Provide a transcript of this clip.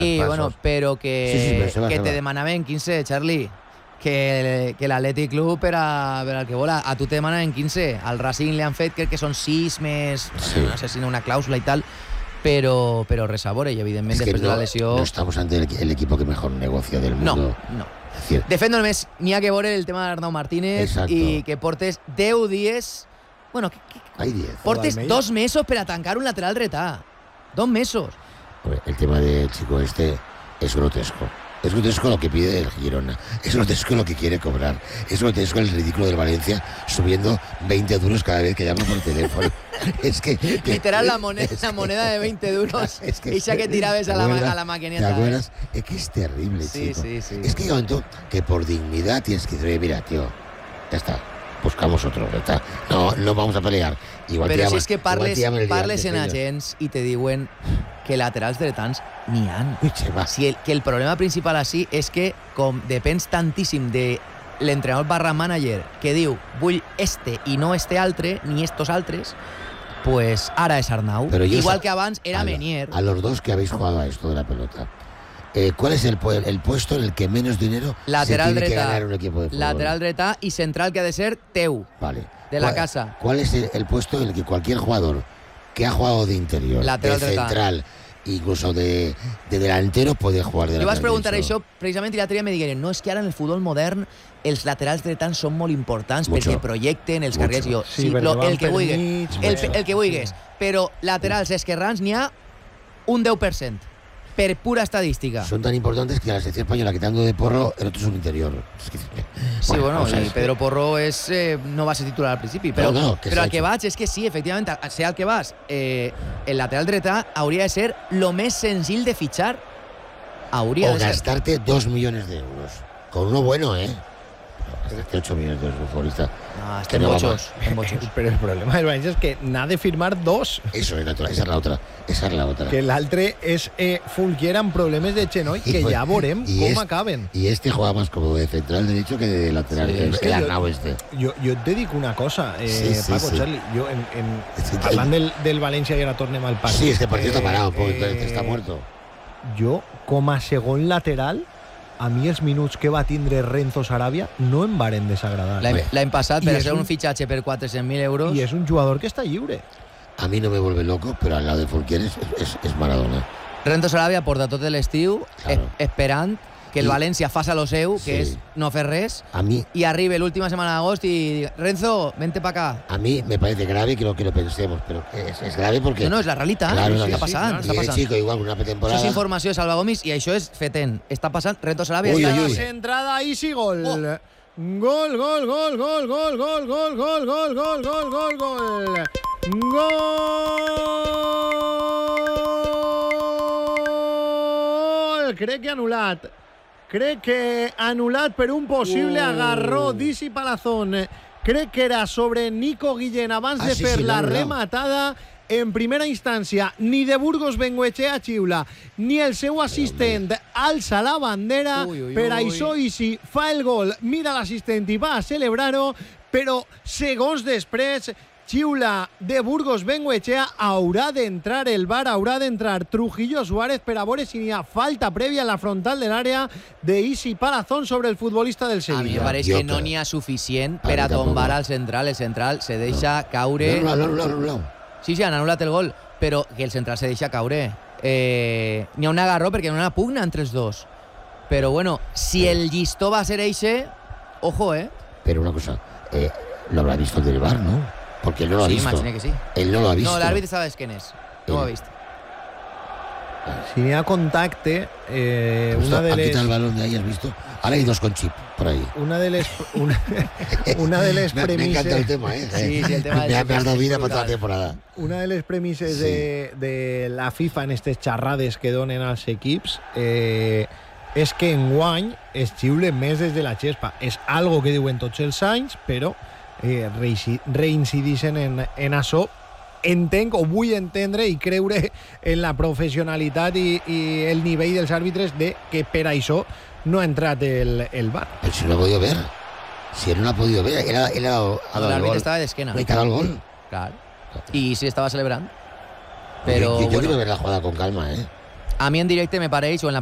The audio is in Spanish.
Sí, bueno, però que te demanaven 15, Charlie. Que l'Atlètic Club per al que vol, a tu te demanen 15. Al Racing li han fet, crec que són 6 més, sí. No sé si una clàusula i tal, però res a veure, i evidentment després de la lesió... No estamos ante el equipo que mejor negocia del mundo. No. De fet, només n'hi ha que veure el tema d'Arnau Martínez. Exacto. I que portes 10 dies... Bueno, hay 10. Portes 2 mesos per a tancar un lateral dretà. 2 mesos. El tema del chico este es grotesco. Es grotesco lo que pide el Girona, es grotesco lo que quiere cobrar, es grotesco el ridículo del Valencia subiendo 20 duros cada vez que llama por teléfono. Es que literal la moneda de 20 duros esa que tirabas a la maquineta. ¿Te acuerdas? Es que es terrible, sí, chico. Sí. Es que hay un momento que por dignidad tienes que decir, mira, tío, ya está. Buscamos otro, ¿verdad? No vamos a pelear. Igual però si és que parles en agents i te diuen que laterals dretans n'hi ha. Que el problema principal així és que com depens tantíssim de l'entrenador barra manager que diu vull este i no este altre, ni estos altres, pues ara és Arnau. Igual que abans era Menier. A los dos que habéis jugado a esto de la pelota, ¿cuál es el puesto en el que menos dinero lateral se tiene que ganar un equipo de fútbol? Lateral dretà y central que ha de ser teu. Vale. De la casa. ¿Cuál es el puesto en el que cualquier jugador que ha jugado de interior, lateral de central, incluso de delantero, puede jugar de lateral? Jo vaig preguntar això precisament i l'altre dia me digueren no, és que ara en el futbol modern els laterals dretans són molt importants perquè projecten els carrers. Jo, sí, el que vulguis. Però laterals esquerrans n'hi ha un 10%. Per pura estadística. Son tan importantes que a la selección española, quitando de Porro, el otro es un interior. Sí, bueno, y Pedro Porro no va a ser titular al principi, però al que vaig és que sí, efectivament, sea el que vas, el lateral dretà hauria de ser lo més senzill de fitxar. Hauria de ser. O gastarte 2 millones de euros. Con uno bueno, Gastarte 8 millones de euros futbolista. No, estem bochos. Pero el problema del Valencia es que n'ha de firmar 2. Eso es natural, esa es la otra. Que l'altre és Fulquier amb problemes de xenoi, que ja veurem com acaben. Y este juega más como de central derecho que de lateral. Sí, el Arnau este. Jo te dic una cosa, Paco, sí. Charlie. Jo, parlant del València, i ara tornem al partit. Sí, es que el partido está parado, está muerto. Jo, com a segon lateral, a mi els minuts que va tindre Renzo Sarabia no em varen desagradar. L'any passat, per ser un fitxatge per 400.000 euros... I és un jugador que està lliure. A mí no me vuelve loco, pero al lado de Fulquier es Maradona. Renzo Sarabia porta tot l'estiu esperant que el València faça lo seu, que és no fer res, y arribe l'última semana d'agost y Renzo, vente para acá. A mí me parece grave que lo pensemos, pero es grave porque... No, és la realitat, està passant. Y el chico igual una pretemporada... Això és informació de Salva Gomis i això és fetent. Està passant, Renzo Sarabia... Centrada, Isi, gol. Gol. Crec que anul·lat per un possible agarró d'Isi Palazón. Crec que era sobre Nico Guillén abans de fer la rematada. En primera instància, ni de Burgos Bengoechea xiula, ni el seu assistent alça la bandera. Per això Isi fa el gol, mira l'assistent i va a celebrar-ho, però segons després xiula de Burgos Bengoechea, haurà d'entrar el VAR, haurà d'entrar Trujillo Suárez per a veure si n'hi ha falta prèvia en la frontal de l'àrea d'Isi Palazón sobre el futbolista del Sevilla. A mi em pareix que no n'hi ha suficient per a tombar al central. El central se deixa caure... No. Sí, han anul·lat el gol, però que el central se deixa caure. N'hi ha un agarró perquè no hi ha una pugna entre els dos. Però bueno, si el llistó va a ser eixe, ojo, Pero una cosa, lo habrá visto el del VAR, ¿no? Porque él no lo ha visto. Sí, imaginé que sí. Él no lo ha visto. No, l'àrbitre sabes quién és. No ho ha vist. Si n'hi ha contacte, una de les... ¿Has quitado el balón de ahí, has visto? Ahora hay 2 con chip por ahí. Una de les premisses... Me encanta el tema, Sí, el tema me ha dado vida para toda la temporada. Una de les premisses de la FIFA en aquestes xerrades que donen als equips és que enguany es xiule més des de la xespa. És algo que diuen tots els anys, però reincidixen en això. Entenc o vull entendre i creure en la professionalitat i el nivell dels àrbitres de que per això no ha entrat el VAR. Pero si no lo ha podido ver. Si él no lo ha podido ver, él ha dado el árbitro estaba de esquena. No ha dado el gol. Claro. Y sí estaba celebrando. Pero yo quiero ver la jugada con calma, A mi en directe me pareix, o en la